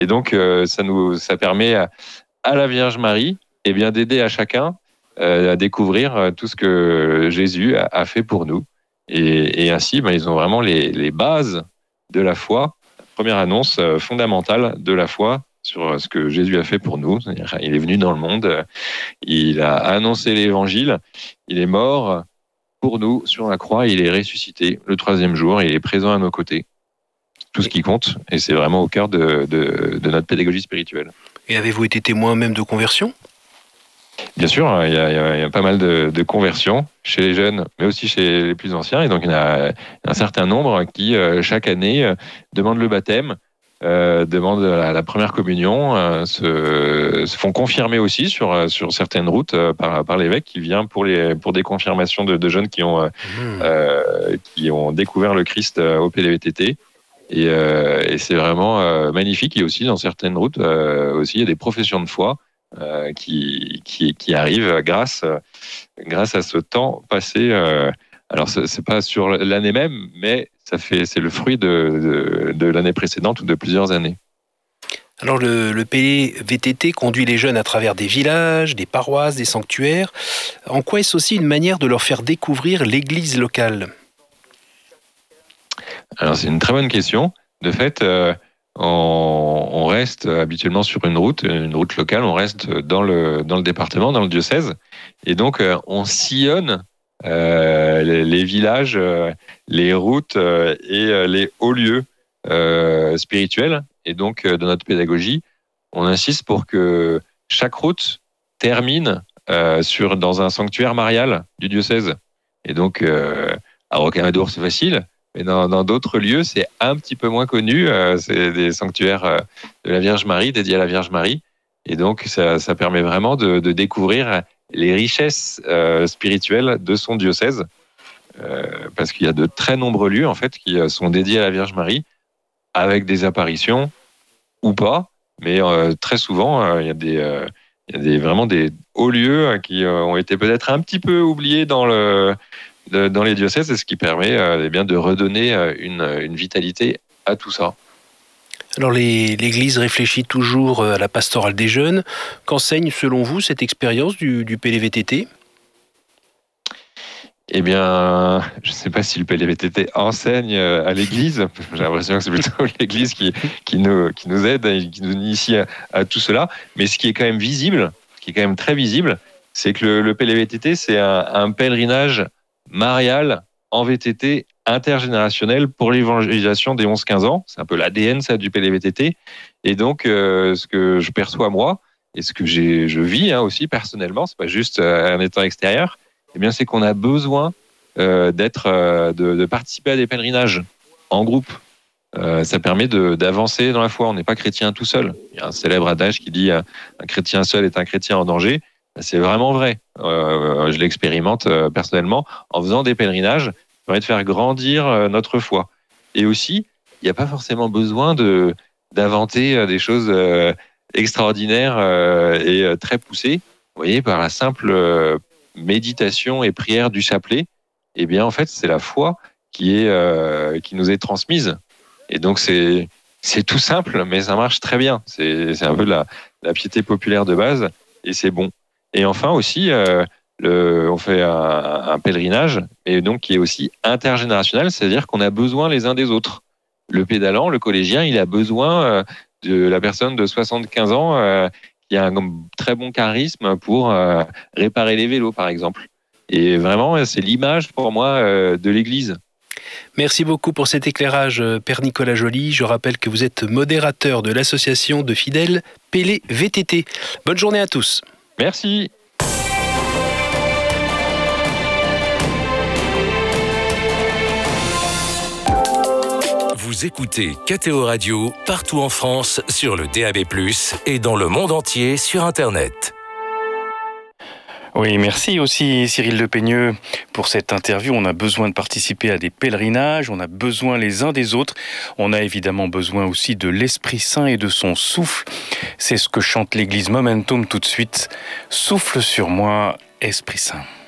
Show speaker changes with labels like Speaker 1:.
Speaker 1: Et donc, ça permet à la Vierge Marie d'aider à chacun à découvrir tout ce que Jésus a fait pour nous. Et ainsi, ils ont vraiment les bases de la foi, la première annonce fondamentale de la foi sur ce que Jésus a fait pour nous. C'est-à-dire, il est venu dans le monde, il a annoncé l'évangile, il est mort pour nous sur la croix, il est ressuscité le 3e jour, il est présent à nos côtés. Tout ce qui compte, et c'est vraiment au cœur de notre pédagogie spirituelle.
Speaker 2: Et avez-vous été témoin même de conversion ?
Speaker 1: Bien sûr, il y a pas mal de conversions chez les jeunes, mais aussi chez les plus anciens. Et donc, il y en a un certain nombre qui, chaque année, demandent le baptême, demandent la première communion, se font confirmer aussi sur certaines routes par l'évêque qui vient pour des confirmations de jeunes qui ont découvert le Christ au PLVTT. Et c'est vraiment magnifique. Et aussi, dans certaines routes, il y a des professions de foi qui arrivent grâce à ce temps passé. Alors, c'est pas sur l'année même, mais c'est le fruit de l'année précédente ou de plusieurs années.
Speaker 2: Alors, le PLVTT conduit les jeunes à travers des villages, des paroisses, des sanctuaires. En quoi est-ce aussi une manière de leur faire découvrir l'église locale ?
Speaker 1: Alors, c'est une très bonne question. De fait, on reste habituellement sur une route locale, on reste dans le département, dans le diocèse. Et donc, on sillonne les villages, les routes et les hauts lieux spirituels. Et donc, dans notre pédagogie, on insiste pour que chaque route termine dans un sanctuaire marial du diocèse. Et donc, à Rocamadour, c'est facile. Mais dans d'autres lieux, c'est un petit peu moins connu. C'est des sanctuaires de la Vierge Marie, dédiés à la Vierge Marie. Et donc, ça permet vraiment de découvrir les richesses spirituelles de son diocèse. Parce qu'il y a de très nombreux lieux, en fait, qui sont dédiés à la Vierge Marie, avec des apparitions ou pas. Mais très souvent, il y a vraiment des hauts lieux qui ont été peut-être un petit peu oubliés dans les diocèses, c'est ce qui permet de redonner une vitalité à tout ça.
Speaker 2: Alors l'Église réfléchit toujours à la pastorale des jeunes. Qu'enseigne selon vous cette expérience du PLVTT ?
Speaker 1: Eh bien, je ne sais pas si le PLVTT enseigne à l'Église. J'ai l'impression que c'est plutôt l'Église qui nous aide et qui nous initie à tout cela. Mais ce qui est quand même visible, ce qui est quand même très visible, c'est que le PLVTT, c'est un pèlerinage marial en VTT intergénérationnel pour l'évangélisation des 11-15 ans. C'est un peu l'ADN ça, du PLVTT. Et donc, ce que je perçois moi, et ce que je vis aussi personnellement, c'est pas juste en étant extérieur, eh bien, c'est qu'on a besoin de participer à des pèlerinages en groupe. Ça permet d'avancer dans la foi. On n'est pas chrétien tout seul. Il y a un célèbre adage qui dit un chrétien seul est un chrétien en danger. C'est vraiment vrai. Je l'expérimente personnellement en faisant des pèlerinages. Ça permet de faire grandir notre foi. Et aussi, il n'y a pas forcément besoin d'inventer des choses extraordinaires et très poussées. Vous voyez, par la simple méditation et prière du chapelet, eh bien, en fait, c'est la foi qui nous est transmise. Et donc, c'est tout simple, mais ça marche très bien. C'est un peu de la piété populaire de base, et c'est bon. Et enfin aussi, on fait un pèlerinage, et donc qui est aussi intergénérationnel, c'est-à-dire qu'on a besoin les uns des autres. Le pédalant, le collégien, il a besoin de la personne de 75 ans qui a un très bon charisme pour réparer les vélos, par exemple. Et vraiment, c'est l'image pour moi de l'Église.
Speaker 2: Merci beaucoup pour cet éclairage, Père Nicolas Joly. Je rappelle que vous êtes modérateur de l'association de fidèles PLVTT. Bonne journée à tous.
Speaker 1: Merci.
Speaker 3: Vous écoutez KTO Radio partout en France sur le DAB+, et dans le monde entier sur Internet.
Speaker 4: Oui, merci aussi Cyril Lepeigneux pour cette interview. On a besoin de participer à des pèlerinages, on a besoin les uns des autres. On a évidemment besoin aussi de l'Esprit Saint et de son souffle. C'est ce que chante l'église Momentum tout de suite. Souffle sur moi, Esprit Saint.